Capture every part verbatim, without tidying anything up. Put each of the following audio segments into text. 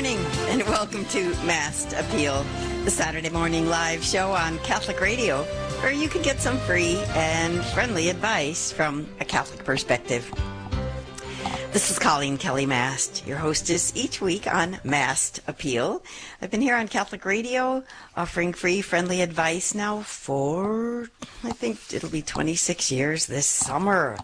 morning, and welcome to Masked Appeal, the Saturday morning live show on Catholic Radio, where you can get some free and friendly advice from a Catholic perspective. This is Colleen Kelly Mast, your hostess each week on Masked Appeal. I've been here on Catholic Radio offering free, friendly advice now for, I think it'll be twenty-six years this summer.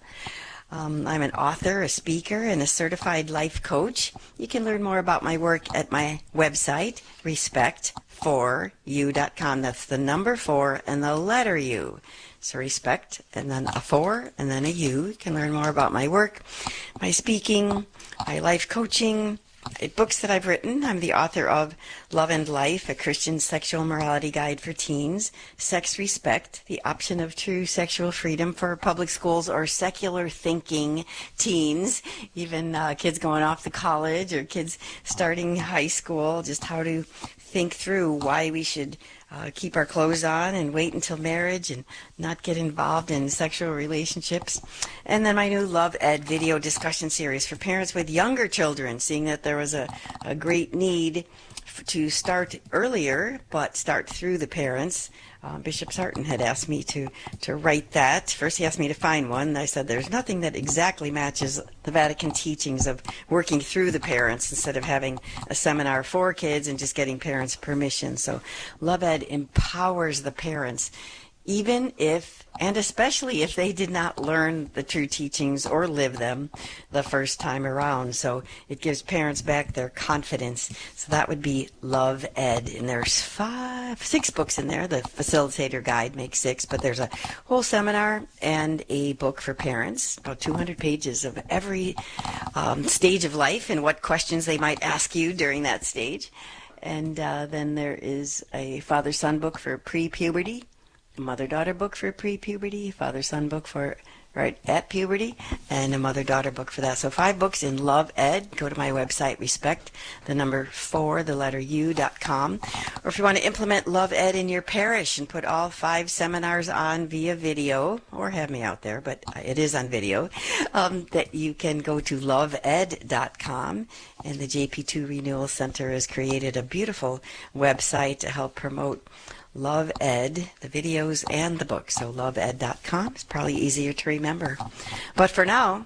Um, I'm an author, a speaker, and a certified life coach. You can learn more about my work at my website, respect for you dot com. That's the number four and the letter U. So respect, and then a four, and then a U. You can learn more about my work, my speaking, my life coaching, books that I've written. I'm the author of Love and Life, a Christian Sexual Morality Guide for Teens, Sex Respect, the Option of True Sexual Freedom for Public Schools or Secular Thinking Teens, even uh, kids going off to college or kids starting high school, just how to think through why we should uh, keep our clothes on and wait until marriage and not get involved in sexual relationships. And then my new Love Ed video discussion series for parents with younger children, seeing that there was a, a great need f- to start earlier, but start through the parents. Uh, Bishop Sarton had asked me to, to write that. First he asked me to find one, and I said there's nothing that exactly matches the Vatican teachings of working through the parents instead of having a seminar for kids and just getting parents' permission. So Love Ed empowers the parents, even if, and especially if they did not learn the true teachings or live them the first time around. So it gives parents back their confidence. So that would be Love Ed. And there's five, six books in there. The facilitator guide makes six, but there's a whole seminar and a book for parents, about two hundred pages of every um, stage of life and what questions they might ask you during that stage. And uh, then there is a father-son book for pre-puberty, a mother-daughter book for pre-puberty, father-son book for right at puberty, and a mother-daughter book for that. So five books in Love Ed. Go to my website, respect, the number four, the letter U dot com. Or if you want to implement Love Ed in your parish and put all five seminars on via video, or have me out there, but it is on video, um, that you can go to love ed dot com. And the J P two Renewal Center has created a beautiful website to help promote Love Ed, the videos and the book. So love ed dot com is probably easier to remember. But for now,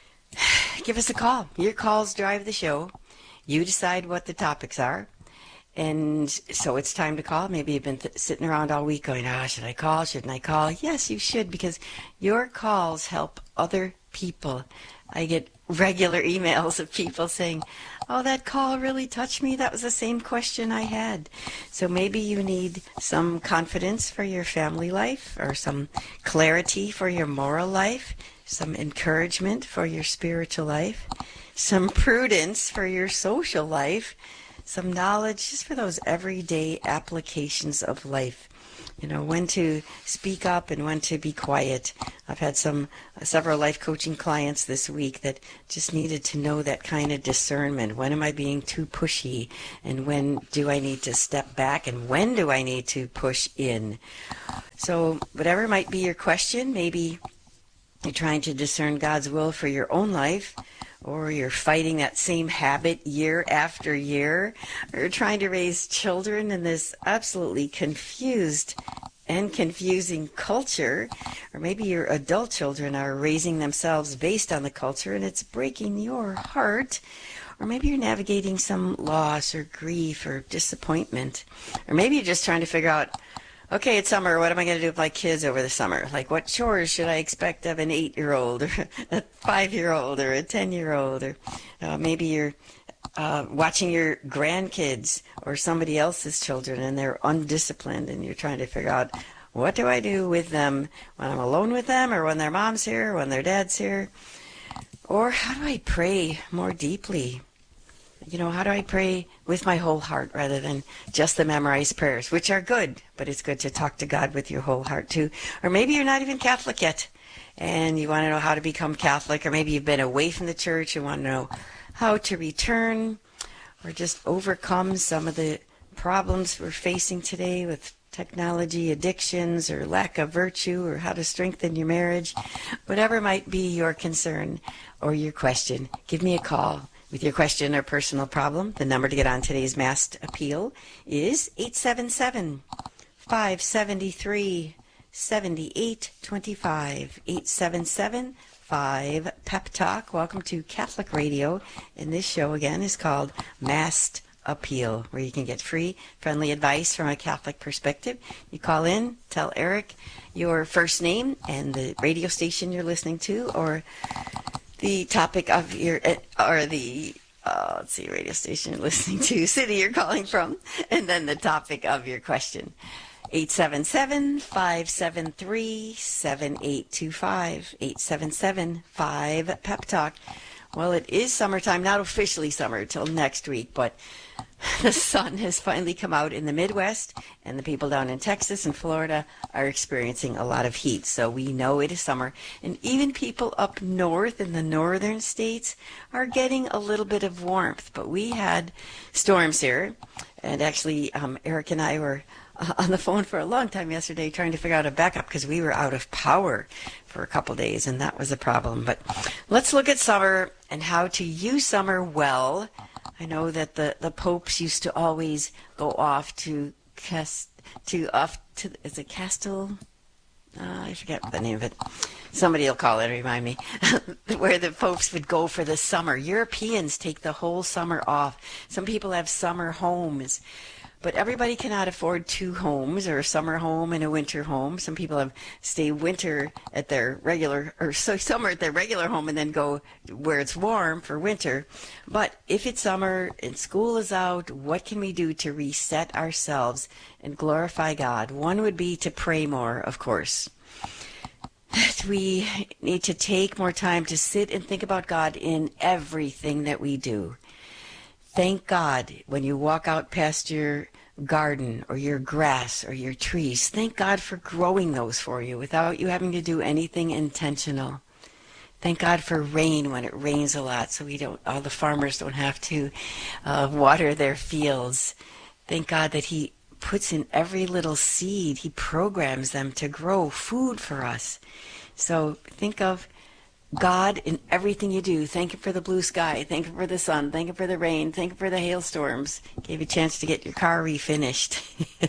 give us a call. Your calls drive the show. You decide what the topics are. And so it's time to call. Maybe you've been th- sitting around all week going, ah, oh, should I call? Shouldn't I call? Yes, you should, because your calls help other people. I get regular emails of people saying, oh, that call really touched me. That was the same question I had. So maybe you need some confidence for your family life, or some clarity for your moral life, some encouragement for your spiritual life, some prudence for your social life, some knowledge just for those everyday applications of life. You know, when to speak up and when to be quiet. I've had some uh, several life coaching clients this week that just needed to know that kind of discernment. When am I being too pushy? And when do I need to step back? And when do I need to push in? So whatever might be your question, maybe you're trying to discern God's will for your own life, or you're fighting that same habit year after year, or you're trying to raise children in this absolutely confused and confusing culture, or maybe your adult children are raising themselves based on the culture and it's breaking your heart, or maybe you're navigating some loss or grief or disappointment, or maybe you're just trying to figure out, okay, it's summer. What am I going to do with my kids over the summer? Like, what chores should I expect of an eight-year-old, or a five-year-old, or a ten-year-old? Or uh, maybe you're uh, watching your grandkids or somebody else's children, and they're undisciplined, and you're trying to figure out, what do I do with them when I'm alone with them, or when their mom's here, or when their dad's here? Or how do I pray more deeply? You know, how do I pray with my whole heart rather than just the memorized prayers, which are good, but it's good to talk to God with your whole heart too. Or maybe you're not even Catholic yet and you want to know how to become Catholic, or maybe you've been away from the church and want to know how to return or just overcome some of the problems we're facing today with technology, addictions, or lack of virtue, or how to strengthen your marriage. Whatever might be your concern or your question, give me a call. with your question or personal problem. The number to get on today's Masked Appeal is eight seven seven, five seven three, seven eight two five. eight seven seven, five, Pep Talk. Welcome to Catholic Radio. And this show, again, is called Masked Appeal, where you can get free, friendly advice from a Catholic perspective. You call in, tell Eric your first name and the radio station you're listening to, or the topic of your, or the, uh, let's see, radio station you're listening to, city you're calling from, and then the topic of your question. eight seven seven, five seven three, seven eight two five. eight seven seven, five, Pep Talk. Well, it is summertime, not officially summer till next week, but the sun has finally come out in the Midwest, and the people down in Texas and Florida are experiencing a lot of heat. So we know it is summer, and even people up north in the northern states are getting a little bit of warmth. But we had storms here, and actually um, Eric and I were uh, on the phone for a long time yesterday trying to figure out a backup because we were out of power for a couple days, and that was a problem. But let's look at summer and how to use summer well. I know that the, the popes used to always go off to cast to off to is it Castle? Uh, I forget the name of it. Somebody will call it, remind me. Where the popes would go for the summer. Europeans take the whole summer off. Some people have summer homes. But everybody cannot afford two homes, or a summer home and a winter home. Some people have stay winter at their regular, or so summer at their regular home and then go where it's warm for winter. But if it's summer and school is out, what can we do to reset ourselves and glorify God? One would be to pray more, of course. That we need to take more time to sit and think about God in everything that we do. Thank God when you walk out past your garden or your grass or your trees. Thank God for growing those for you without you having to do anything intentional. Thank God for rain when it rains a lot, so we don't, all the farmers don't have to uh, water their fields. Thank God that He puts in every little seed. He programs them to grow food for us. So think of God in everything you do. Thank Him for the blue sky. Thank Him for the sun. Thank Him for the rain. Thank Him for the hailstorms. Gave you a chance to get your car refinished.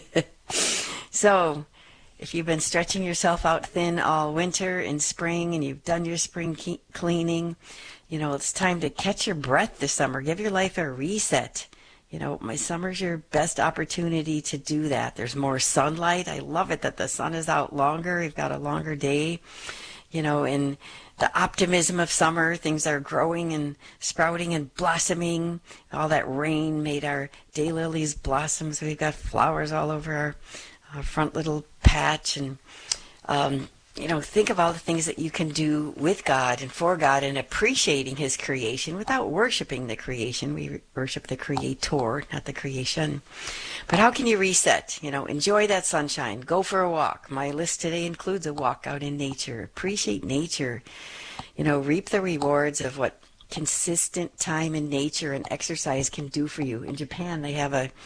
So, if you've been stretching yourself out thin all winter and spring, and you've done your spring ke- cleaning, you know, it's time to catch your breath this summer. Give your life a reset. You know, my summer's your best opportunity to do that. There's more sunlight. I love it that the sun is out longer. We've got a longer day, you know, and the optimism of summer, things are growing and sprouting and blossoming. All that rain made our daylilies blossom, so we've got flowers all over our, our front little patch. And, um, you know, think of all the things that you can do with God and for God and appreciating His creation without worshiping the creation. We worship the Creator, not the creation. But how can you reset? You know, enjoy that sunshine. Go for a walk. My list today includes a walk out in nature. Appreciate nature. You know, reap the rewards of what consistent time in nature and exercise can do for you. In Japan, they have a,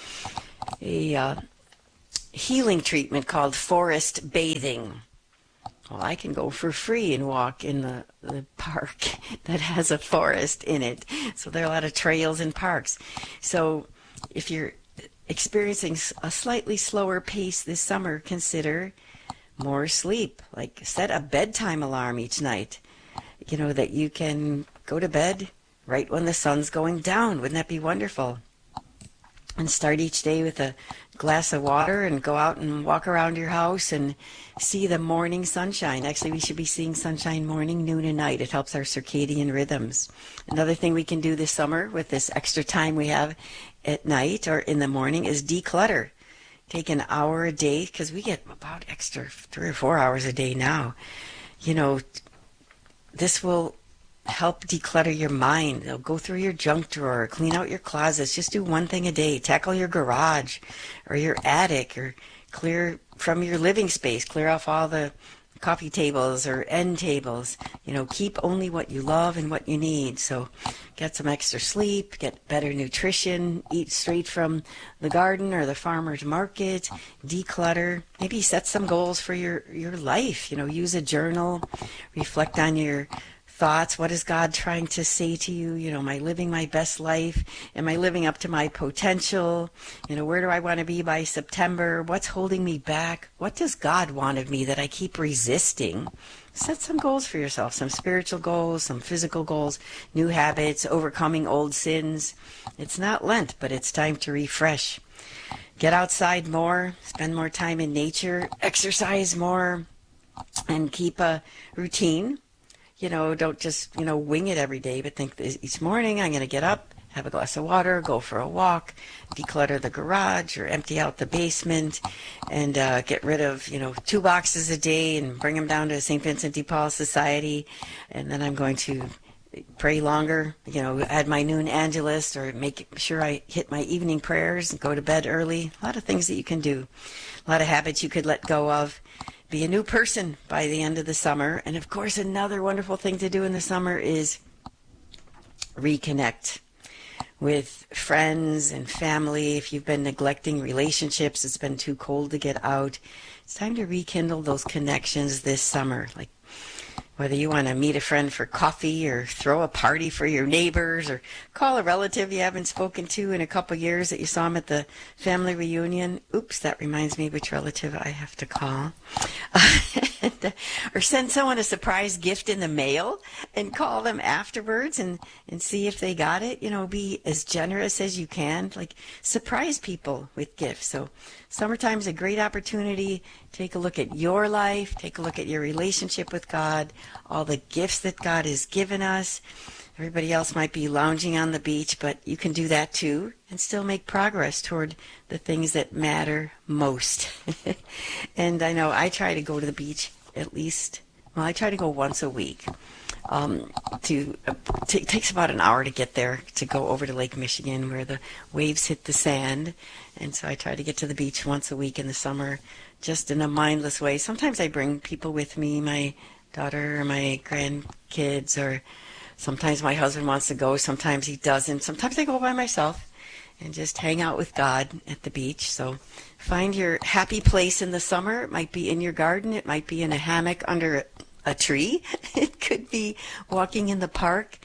a uh, healing treatment called forest bathing. Well, I can go for free and walk in the, the park that has a forest in it. So there are a lot of trails and parks. So if you're experiencing a slightly slower pace this summer, consider more sleep. Like set a bedtime alarm each night, you know, that you can go to bed right when the sun's going down. Wouldn't that be wonderful? And start each day with a glass of water and go out and walk around your house and see the morning sunshine. Actually, we should be seeing sunshine morning, noon, and night. It helps our circadian rhythms. Another thing we can do this summer with this extra time we have at night or in the morning is declutter. Take an hour a day, because we get about extra three or four hours a day now. You know, this will help declutter your mind. They'll go through your junk drawer, clean out your closets. Just do one thing a day. Tackle your garage or your attic, or clear from your living space. Clear off all the coffee tables or end tables. You know, keep only what you love and what you need. So get some extra sleep, get better nutrition, eat straight from the garden or the farmer's market, declutter, maybe set some goals for your, your life. You know, use a journal, reflect on your thoughts. What is God trying to say to you? You know, am I living my best life? Am I living up to my potential? You know, where do I want to be by September? What's holding me back? What does God want of me that I keep resisting? Set some goals for yourself, some spiritual goals, some physical goals, new habits, overcoming old sins. It's not Lent, but it's time to refresh. Get outside more, spend more time in nature, exercise more, and keep a routine. You know, don't just, you know, wing it every day, but think each morning I'm going to get up, have a glass of water, go for a walk, declutter the garage or empty out the basement, and uh, get rid of, you know, two boxes a day and bring them down to Saint Vincent de Paul Society. And then I'm going to pray longer, you know, add my noon angelus or make sure I hit my evening prayers and go to bed early. A lot of things that you can do. A lot of habits you could let go of. Be a new person by the end of the summer. And of course, another wonderful thing to do in the summer is reconnect with friends and family. If you've been neglecting relationships, it's been too cold to get out. It's time to rekindle those connections this summer. Like whether you want to meet a friend for coffee or throw a party for your neighbors or call a relative you haven't spoken to in a couple years that you saw them at the family reunion. Oops, that reminds me which relative I have to call. Or send someone a surprise gift in the mail and call them afterwards and, and see if they got it. You know, be as generous as you can. Like, surprise people with gifts. So summertime's a great opportunity. Take a look at your life. Take a look at your relationship with God. All the gifts that God has given us. Everybody else might be lounging on the beach, but you can do that too and still make progress toward the things that matter most. And I know I try to go to the beach at least, well, I try to go once a week. Um, to uh, t- it takes about an hour to get there, to go over to Lake Michigan where the waves hit the sand. And so I try to get to the beach once a week in the summer, just in a mindless way. Sometimes I bring people with me, my daughter or my grandkids, or sometimes my husband wants to go, sometimes he doesn't. Sometimes I go by myself and just hang out with God at the beach. So find your happy place in the summer. It might be in your garden. It might be in a hammock under a, a tree. It could be walking in the park.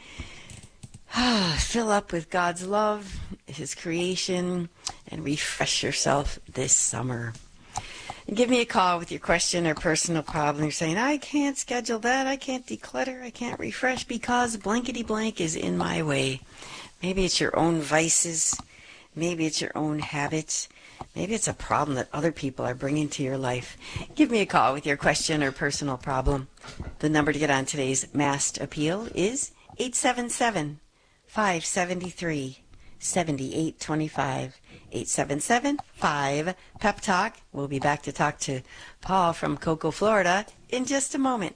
Fill up with God's love, His creation, and refresh yourself this summer. And give me a call with your question or personal problem. You're saying, I can't schedule that. I can't declutter. I can't refresh because blankety blank is in my way. Maybe it's your own vices. Maybe it's your own habits. Maybe it's a problem that other people are bringing to your life. Give me a call with your question or personal problem. The number to get on today's Masked Appeal is eight seven seven, five seven three, seven eight two five. eight seven seven, five, Pep Talk. We'll be back to talk to Paul from Cocoa, Florida in just a moment.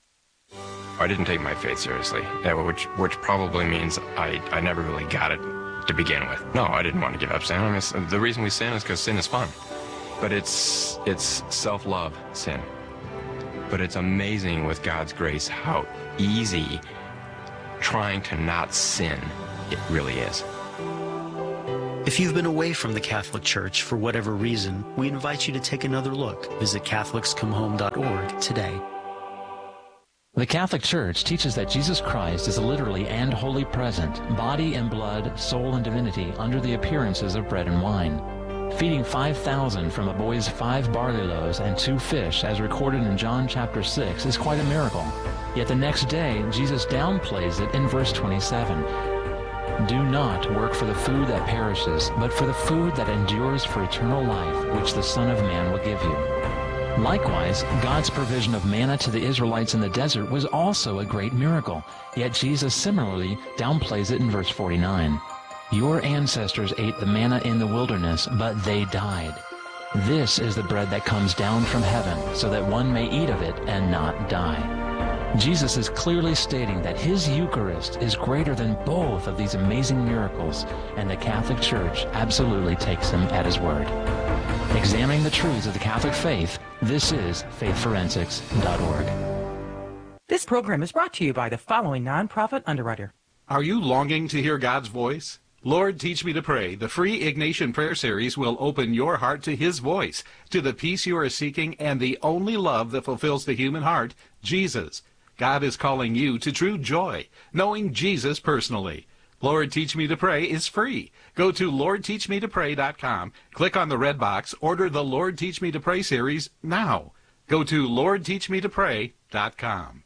I didn't take my faith seriously, which which probably means I, I never really got it to begin with. No, I didn't want to give up sin. I mean, the reason we sin is because sin is fun. But it's it's self-love sin. But it's amazing with God's grace how easy trying to not sin it really is. If you've been away from the Catholic Church for whatever reason, we invite you to take another look. Visit Catholics Come Home dot org today. The Catholic Church teaches that Jesus Christ is literally and wholly present, body and blood, soul and divinity, under the appearances of bread and wine. Feeding five thousand from a boy's five barley loaves and two fish, as recorded in John chapter six, is quite a miracle. Yet the next day, Jesus downplays it in verse twenty-seven. Do not work for the food that perishes, but for the food that endures for eternal life, which the Son of Man will give you. Likewise, God's provision of manna to the Israelites in the desert was also a great miracle, yet Jesus similarly downplays it in verse forty-nine. Your ancestors ate the manna in the wilderness, but they died. This is the bread that comes down from heaven, so that one may eat of it and not die. Jesus is clearly stating that His Eucharist is greater than both of these amazing miracles, and the Catholic Church absolutely takes Him at His word. Examining the truths of the Catholic faith, this is faith forensics dot org. This program is brought to you by the following nonprofit underwriter. Are you longing to hear God's voice? Lord, Teach Me to Pray, the free Ignatian Prayer Series will open your heart to His voice, to the peace you are seeking, and the only love that fulfills the human heart, Jesus. God is calling you to true joy, knowing Jesus personally. Lord Teach Me to Pray is free. Go to Lord Teach Me to Pray dot com, click on the red box, order the Lord Teach Me to Pray series now. Go to Lord Teach Me to Pray dot com.